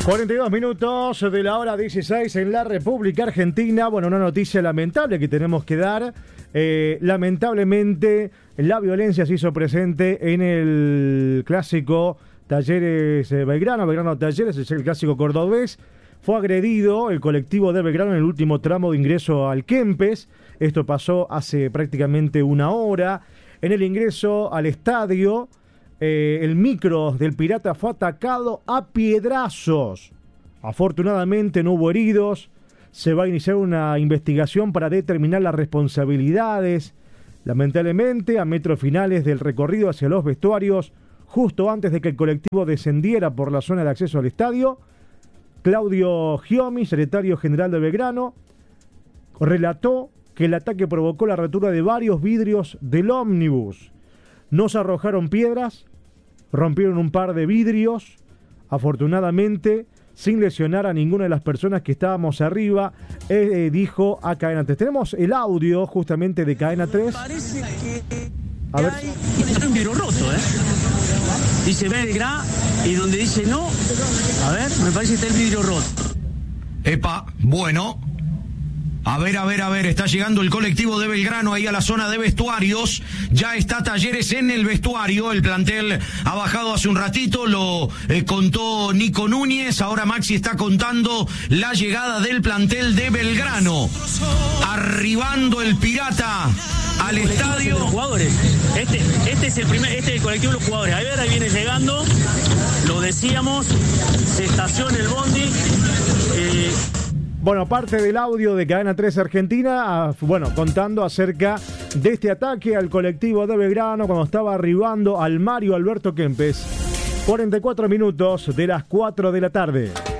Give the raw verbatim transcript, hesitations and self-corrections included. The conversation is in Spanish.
cuarenta y dos minutos de la hora dieciséis en la República Argentina. Bueno, una noticia lamentable que tenemos que dar. Eh, lamentablemente, la violencia se hizo presente en el clásico Talleres eh, Belgrano, Belgrano Talleres, es el clásico cordobés. Fue agredido el colectivo de Belgrano en el último tramo de ingreso al Kempes. Esto pasó hace prácticamente una hora. En el ingreso al estadio, eh, el micro del Pirata fue atacado a piedrazos. Afortunadamente no hubo heridos. Se va a iniciar una investigación para determinar las responsabilidades. Lamentablemente, a metros finales del recorrido hacia los vestuarios, justo antes de que el colectivo descendiera por la zona de acceso al estadio, Claudio Giomi, secretario general de Belgrano, relató que el ataque provocó la rotura de varios vidrios del ómnibus. No se arrojaron piedras, rompieron un par de vidrios, afortunadamente, sin lesionar a ninguna de las personas que estábamos arriba, eh, eh, dijo a Cadena tres. Tenemos el audio justamente de Cadena tres. Parece que a ver. hay un vidrio roto, ¿eh? Dice Belgra y donde dice no, a ver, me parece que está el vidrio roto. Epa, bueno. A ver, a ver, a ver, está llegando el colectivo de Belgrano ahí a la zona de vestuarios. Ya está Talleres en el vestuario. El plantel ha bajado hace un ratito, lo eh, contó Nico Núñez. Ahora Maxi está contando la llegada del plantel de Belgrano. Arribando el Pirata al estadio. Los jugadores. Este, este es el primer, este es el colectivo de los jugadores. A ver, ahí viene llegando. Lo decíamos. Se estaciona el bondi. Eh, Bueno, parte del audio de Cadena tres Argentina, bueno, contando acerca de este ataque al colectivo de Belgrano cuando estaba arribando al Mario Alberto Kempes. cuarenta y cuatro minutos de las cuatro de la tarde.